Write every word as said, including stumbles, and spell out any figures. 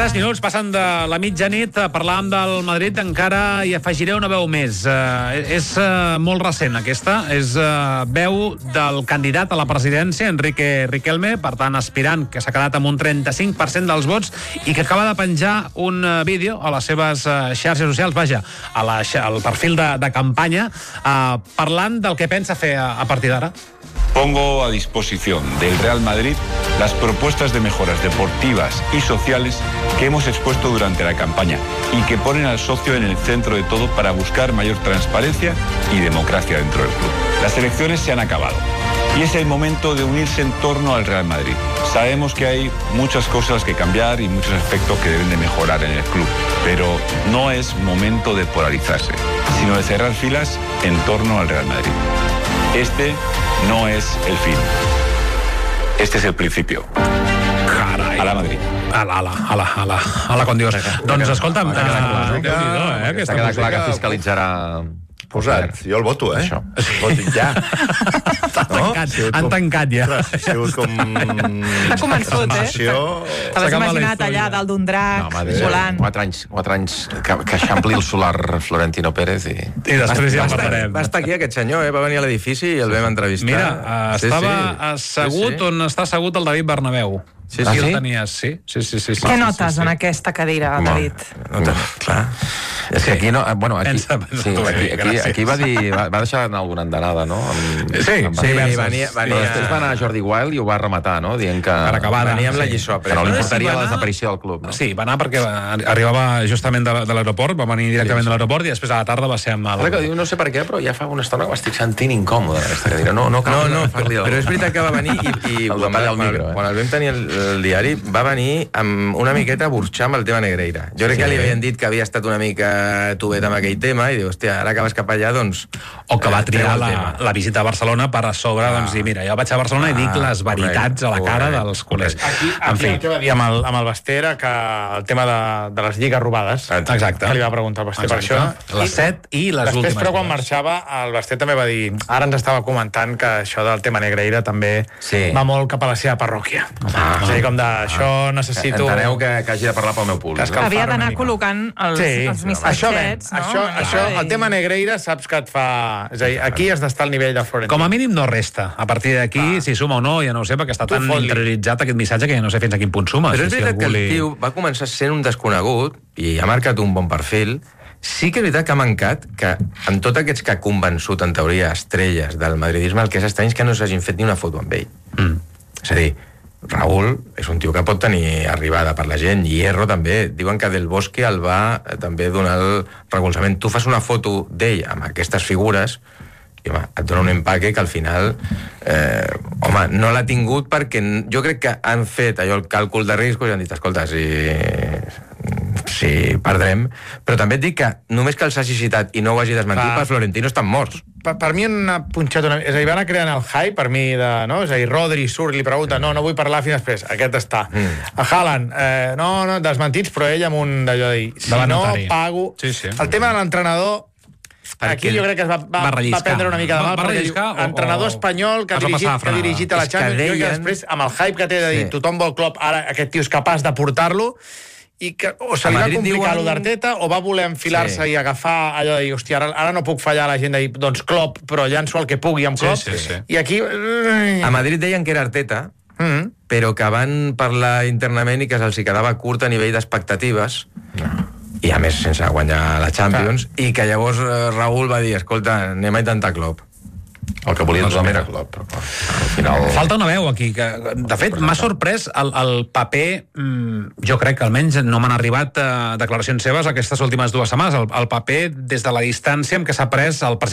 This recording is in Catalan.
Tres minuts passen de la mitjanit. Parlàvem del Madrid, encara hi afegiré una veu més. Uh, és uh, molt recent aquesta. És uh, veu del candidat a la presidència, Enrique Riquelme, per tant aspirant, que s'ha quedat amb un trenta-cinc per cent dels vots i que acaba de penjar un uh, vídeo a les seves uh, xarxes socials, vaja, a la, al perfil de, de campanya, uh, parlant del que pensa fer a, a partir d'ara. Pongo a disposición del Real Madrid las propuestas de mejoras deportivas y sociales que hemos expuesto durante la campaña y que ponen al socio en el centro de todo para buscar mayor transparencia y democracia dentro del club. Las elecciones se han acabado y es el momento de unirse en torno al Real Madrid. Sabemos que hay muchas cosas que cambiar y muchos aspectos que deben de mejorar en el club, pero no es momento de polarizarse, sino de cerrar filas en torno al Real Madrid. Este no es el fin. Este es el principio. Carai. A la Madrid. Ala, ala, ala, ala, ala, con Dios. Doncs escolta'm, S'ha quedat clar que fiscalitzarà... Posat, jo el voto, eh? Això. Votin ja. T'han tancat, han tancat ja. Ha sigut com... Ha convençut, eh? Te l'has imaginat allà dalt d'un drac, volant. Quatre anys, quatre anys que, que eixampli el solar Florentino Pérez i... I després ja en parlarem. Va estar aquí aquest senyor, eh? Va venir a l'edifici i el vam entrevistar. Mira, uh, Sí, estava sí. assegut Sí, sí. on està assegut el David Bernabéu. Sí, Aquí sí. el tenies, sí. Sí, sí, sí, sí. Què sí, notes sí, en sí. aquesta cadira, David? No, no, clar. És que aquí no... Bueno, aquí, Pensa, pensa sí, tu, aquí, aquí, gràcies. aquí va dir... Va, va deixar anar alguna endanada, no? Amb, Sí, amb sí, diverses. venia- venia- Però després va anar Jordi Wild i ho va rematar, no? Dient que... Per acabar de- Venia amb la sí. lliçó. Que no li Però importaria sí, va la anar- desaparició del club, no? Sí, va anar perquè arribava justament de, de l'aeroport, va venir directament de l'aeroport i després a la tarda va ser amb el... Ara que diu, no sé per què, però ja fa una estona que m'estic sentint incòmode aquesta cadira. No, no, cal, No, no, fer-li el- però és veritat que va venir i, i El quan, detall va, al micro, eh? quan el vam tenir el, el diari va venir amb una miqueta a burxar amb el tema Negreira. Jo crec Sí. que li havien dit que havia estat una mica tubet amb aquell tema i diu, hòstia, ara que vas cap allà, doncs... O que va eh, triar treu el la, tema. la visita a Barcelona per a sobre, doncs dir, mira, jo vaig a Barcelona i dic les veritats a la cara correcte, dels culers. Aquí, En aquí fi, el que va dir amb el, amb el Basté era que el tema de, de les lligues robades, exacte. que li va preguntar al Basté per això. Exacte. Les set i les Després, últimes però, quan lligues. marxava, el Basté també va dir... Ara ens estava comentant que això del tema Negreira també Sí. va molt cap a la seva parròquia. Ah. És a dir, com de, això necessito... Enteneu que, que hagi de parlar pel meu públic. Que escalfar Havia una d'anar mica. col·locant els, Sí, els això ven, missatgets, no? això, Una això, mica, el i- tema Negreira saps que et fa... És a dir, aquí has d'estar al nivell de Florentino. Com a mínim no resta. A partir d'aquí, si suma o no, ja no ho sé, perquè està Tu tan fot-li. interioritzat aquest missatge que ja no sé fins a quin punt suma. Però és Si veritat algú que el li- tio va començar sent un desconegut i ha marcat un bon perfil. Sí que és veritat que ha mancat que amb tots aquests que ha convençut, en teoria, estrelles del madridisme, el que és estrany és que no s'hagin fet ni una foto amb ell. Mm. És a dir, Raúl és un tio que pot tenir arribada per la gent, Hierro també, diuen que Del Bosque el va eh, també donar el recolzament. Tu fas una foto d'ell amb aquestes figures i home, et dona un empaque que al final eh, home, no l'ha tingut perquè n- jo crec que han fet allò el càlcul de riscos i han dit, escolta, si, si perdrem, però també et dic que només que els hagi citat i no ho hagi desmentit, Clar. per Florentino estan morts. Per, per mi han punxat una... És a dir, van a crear el hype, per mi, de, no? És a dir, Rodri surt i li pregunta, no, no vull parlar fins després, aquest està. Mm. A Haaland, eh, no, no, desmentits, però ell amb un d'allò de dir, si Davant no, notari. pago... Sí, sí. El tema de l'entrenador, aquí jo crec que es va, va, Va relliscar. va prendre una mica de Va- mal, va perquè relliscar diu, o- entrenador o- espanyol que ha es va dirigit, passar a que ha frenar? dirigit a la És que Champions, jo crec que deien- després, amb el hype que té de dir, Sí. tothom vol Klopp, ara aquest tio és capaç de portar-lo, i que o se A li va Madrid complicar diuen- allò d'Arteta o va voler enfilar-se Sí. i agafar allò de dir, hòstia, ara, ara no puc fallar a la gent de dir, doncs Klopp, però llanço el que pugui amb Sí, Klopp. sí, sí. I aquí... A Madrid deien que era Arteta, Mm. però que van parlar internament i que se'ls hi quedava curt a nivell d'expectatives, i a més sense guanyar la Champions, i que llavors eh, Raúl va dir, escolta, anem a intentar Klopp. El que volia Doncs tothom mira. era Klopp, però clar, al final... Falta una veu aquí, que de fet m'ha sorprès el, el paper, mm, jo crec que almenys no m'han arribat eh, declaracions seves aquestes últimes dues setmanes, el, el paper des de la distància amb què s'ha pres el president